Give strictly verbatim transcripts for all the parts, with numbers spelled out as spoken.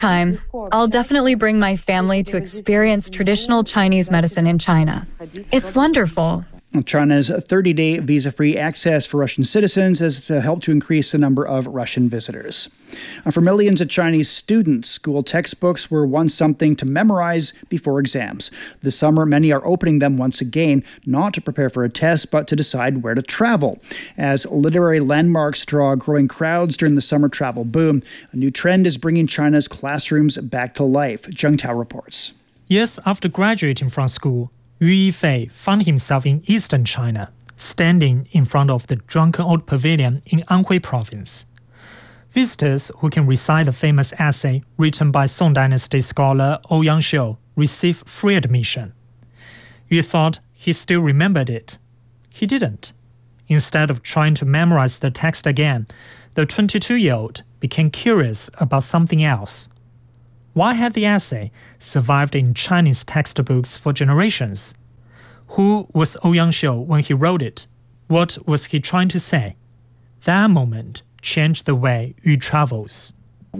Time, I'll definitely bring my family to experience traditional Chinese medicine in China. It's wonderful. China's thirty-day visa-free access for Russian citizens has helped to increase the number of Russian visitors. For millions of Chinese students, school textbooks were once something to memorize before exams. This summer, many are opening them once again, not to prepare for a test, but to decide where to travel. As literary landmarks draw growing crowds during the summer travel boom, a new trend is bringing China's classrooms back to life. Zheng Tao reports. Years after graduating from school, Yu Yifei found himself in eastern China, standing in front of the Drunken Old Pavilion in Anhui Province. Visitors who can recite the famous essay written by Song Dynasty scholar Ouyang Xiu receive free admission. Yu thought he still remembered it. He didn't. Instead of trying to memorize the text again, the twenty-two-year-old became curious about something else. Why had the essay survived in Chinese textbooks for generations? Who was Ouyang Xiu when he wrote it? What was he trying to say? That moment changed the way Yu travels.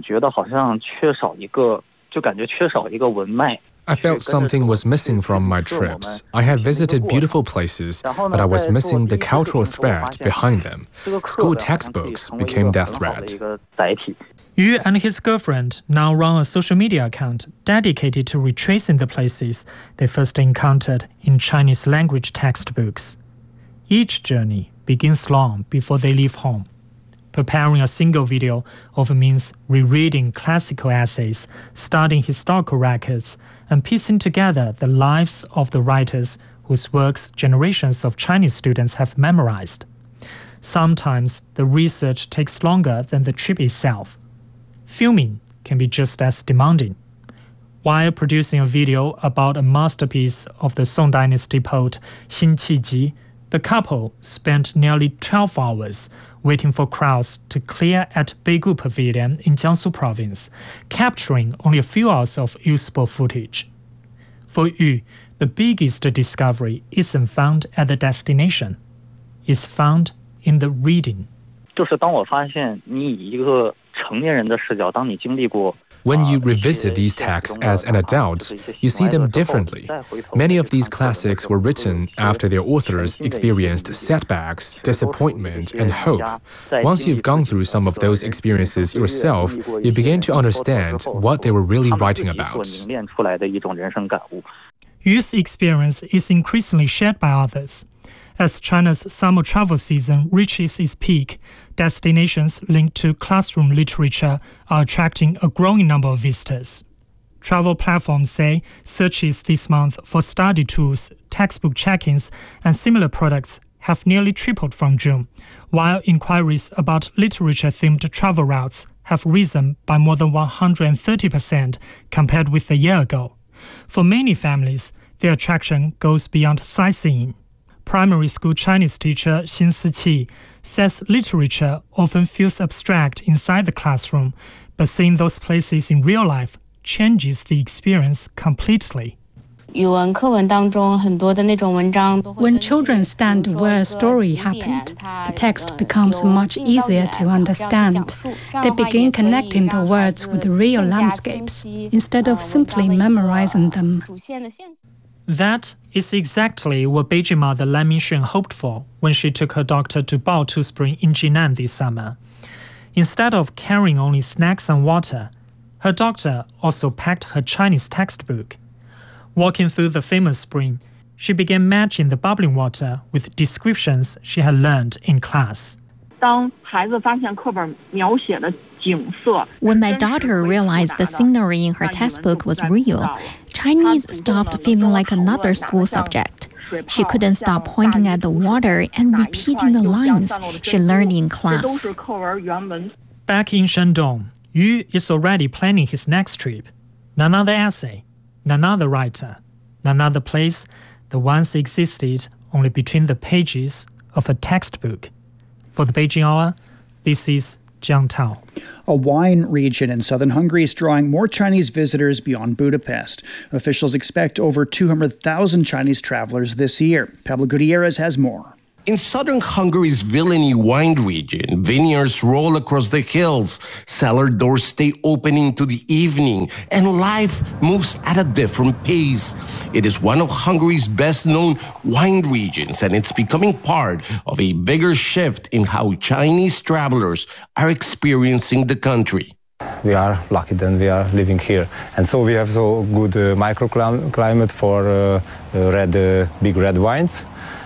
I felt something was missing from my trips. I had visited beautiful places, but I was missing the cultural thread behind them. School textbooks became that thread. Yu and his girlfriend now run a social media account dedicated to retracing the places they first encountered in Chinese language textbooks. Each journey begins long before they leave home. Preparing a single video often means rereading classical essays, studying historical records, and piecing together the lives of the writers whose works generations of Chinese students have memorized. Sometimes the research takes longer than the trip itself. Filming can be just as demanding. While producing a video about a masterpiece of the Song Dynasty poet Xin Qiji, the couple spent nearly twelve hours waiting for crowds to clear at Beigu Pavilion in Jiangsu Province, capturing only a few hours of usable footage. For Yu, the biggest discovery isn't found at the destination. It's found in the reading. When you revisit these texts as an adult, you see them differently. Many of these classics were written after their authors experienced setbacks, disappointment, and hope. Once you've gone through some of those experiences yourself, you begin to understand what they were really writing about. Yu's experience is increasingly shared by others. As China's summer travel season reaches its peak, destinations linked to classroom literature are attracting a growing number of visitors. Travel platforms say searches this month for study tools, textbook check-ins, and similar products have nearly tripled from June, while inquiries about literature-themed travel routes have risen by more than one hundred thirty percent compared with a year ago. For many families, the attraction goes beyond sightseeing. Primary school Chinese teacher Xin Siqi says literature often feels abstract inside the classroom, but seeing those places in real life changes the experience completely. When children stand where a story happened, the text becomes much easier to understand. They begin connecting the words with real landscapes, instead of simply memorizing them. That is exactly what Beijing mother Lan Mingxuan hoped for when she took her daughter to Baotu Spring in Jinan this summer. Instead of carrying only snacks and water, her daughter also packed her Chinese textbook. Walking through the famous spring, she began matching the bubbling water with descriptions she had learned in class. When my daughter realized the scenery in her textbook was real, Chinese stopped feeling like another school subject. She couldn't stop pointing at the water and repeating the lines she learned in class. Back in Shandong, Yu is already planning his next trip. None other essay, none other writer, none other place that once existed only between the pages of a textbook. For the Beijing Hour, this is Zheng Tao. A wine region in southern Hungary is drawing more Chinese visitors beyond Budapest. Officials expect over two hundred thousand Chinese travelers this year. Pablo Gutierrez has more. In southern Hungary's Vilni wine region, vineyards roll across the hills, cellar doors stay open into the evening, and life moves at a different pace. It is one of Hungary's best-known wine regions, and it's becoming part of a bigger shift in how Chinese travelers are experiencing the country. We are lucky that we are living here, and so we have so good uh, microclimate for uh, uh, red, uh, big red wines.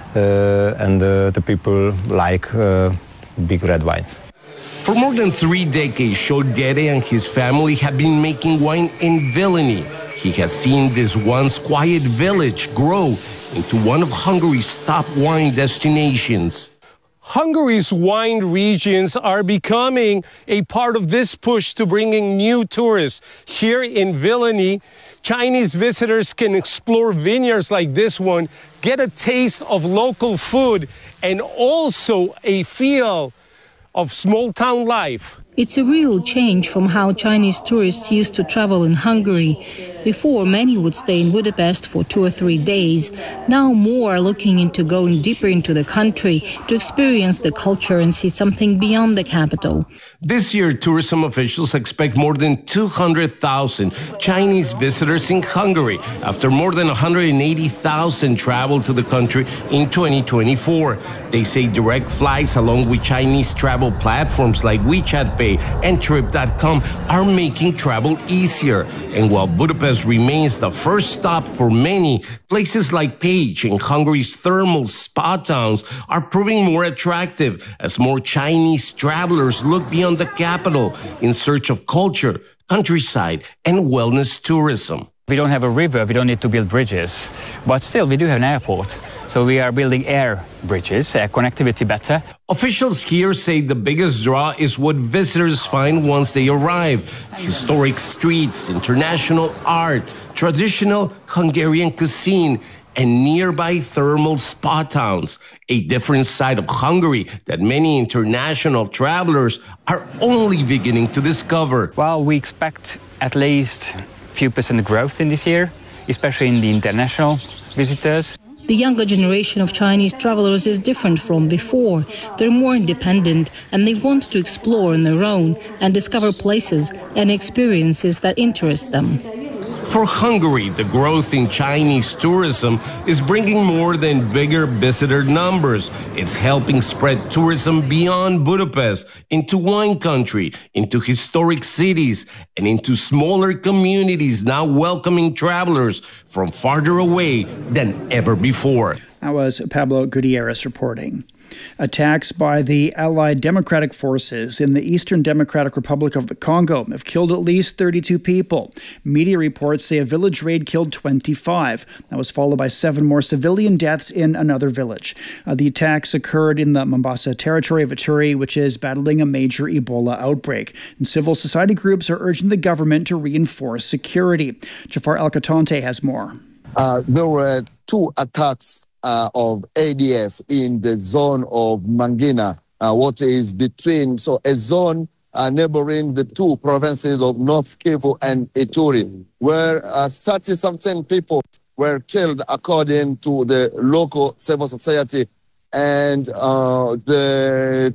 Uh, and uh, the people like uh, big red wines. For more than three decades, Solgyere and his family have been making wine in Vilni. He has seen this once quiet village grow into one of Hungary's top wine destinations. Hungary's wine regions are becoming a part of this push to bringing new tourists. Here in Vilni, Chinese visitors can explore vineyards like this one, get a taste of local food, and also a feel of small-town life. It's a real change from how Chinese tourists used to travel in Hungary. Before, many would stay in Budapest for two or three days. Now more are looking into going deeper into the country to experience the culture and see something beyond the capital. This year, tourism officials expect more than two hundred thousand Chinese visitors in Hungary after more than one hundred eighty thousand traveled to the country in twenty twenty-four. They say direct flights along with Chinese travel platforms like WeChat Pay and Trip dot com are making travel easier. And while Budapest remains the first stop for many, places like Pécs and Hungary's thermal spa towns are proving more attractive as more Chinese travelers look beyond the capital in search of culture, countryside, and wellness tourism. We don't have a river, we don't need to build bridges, but still we do have an airport. So we are building air bridges, air connectivity better. Officials here say the biggest draw is what visitors find once they arrive. Historic streets, international art, traditional Hungarian cuisine, and nearby thermal spa towns, a different side of Hungary that many international travelers are only beginning to discover. Well, we expect at least few percent growth in this year, especially in the international visitors. The younger generation of Chinese travelers is different from before. They're more independent and they want to explore on their own and discover places and experiences that interest them. For Hungary, the growth in Chinese tourism is bringing more than bigger visitor numbers. It's helping spread tourism beyond Budapest, into wine country, into historic cities, and into smaller communities now welcoming travelers from farther away than ever before. That was Pablo Gutierrez reporting. Attacks by the Allied Democratic Forces in the Eastern Democratic Republic of the Congo have killed at least thirty-two people. Media reports say a village raid killed twenty-five. That was followed by seven more civilian deaths in another village. Uh, the attacks occurred in the Mombasa territory of Ituri, which is battling a major Ebola outbreak. And civil society groups are urging the government to reinforce security. Jafar El-Katante has more. Uh, there were two attacks Uh, of A D F in the zone of Mangina, uh, what is between, so a zone uh, neighboring the two provinces of North Kivu and Ituri, where thirty-something uh, people were killed according to the local civil society. And uh, the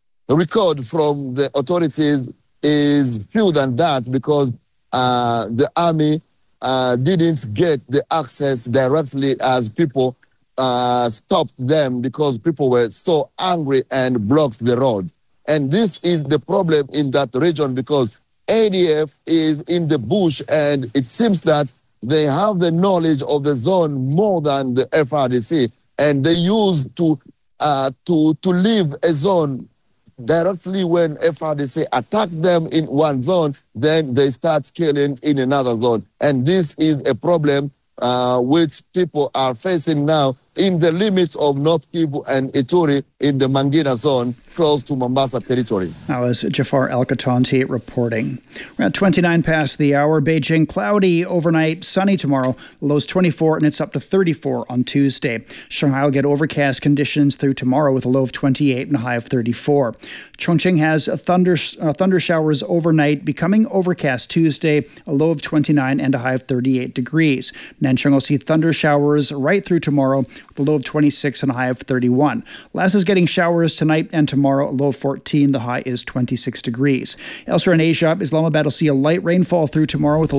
record from the authorities is fewer than that because uh, the army uh, didn't get the access directly as people Uh, stopped them because people were so angry and blocked the road. And this is the problem in that region because A D F is in the bush and it seems that they have the knowledge of the zone more than the F R D C, and they use to uh, to to leave a zone directly when F R D C attack them in one zone, then they start killing in another zone. And this is a problem uh, which people are facing now in the limits of North Kivu and Ituri in the Mangina zone, close to Mombasa territory. That was Jafar El-Katante reporting. We're at twenty-nine past the hour. Beijing, cloudy overnight, sunny tomorrow. Lows twenty-four and it's up to thirty-four on Tuesday. Shanghai will get overcast conditions through tomorrow with a low of twenty-eight and a high of thirty-four. Chongqing has thunder, uh, thunder showers overnight, becoming overcast Tuesday, a low of twenty-nine and a high of thirty-eight degrees. Nanchang will see thunder showers right through tomorrow with a low of twenty-six and a high of thirty-one. Lhasa is getting showers tonight and tomorrow, a low of fourteen. The high is twenty-six degrees. Elsewhere in Asia, Islamabad will see a light rainfall through tomorrow with a